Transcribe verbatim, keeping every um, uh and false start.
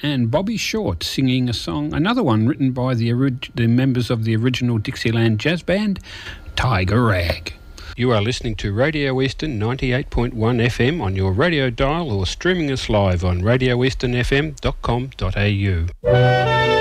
and Bobby Short singing a song, another one written by the, orig- the members of the original Dixieland Jazz Band, Tiger Rag. You are listening to Radio Eastern ninety-eight point one F M on your radio dial or streaming us live on radio eastern f m dot com dot a u.